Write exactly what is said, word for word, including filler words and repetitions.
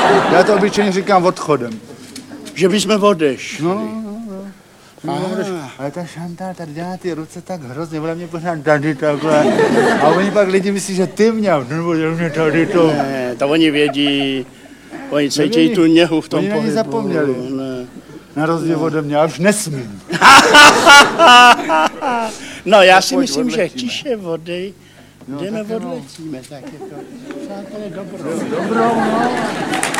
Já to obyčejně říkám odchodem. Že bychom odešli. No, no, no. Ah. Ale ta Šantal tady dělá ty ruce tak hrozně, ona mě pořád tady takhle. A oni pak lidi myslí, že ty měl, nebo že mě tady to. Ne, to oni vědí, oni cítí tu něhu v tom oni pohybu. Oni zapomněli. Ne. Na rozdíl ode mě, já už nesmím. No já si Pojď, myslím, že odletíme. tiše vody, No, jdeme tak jo. odletíme, tak jako, přátelé, dobro. Dobro, no.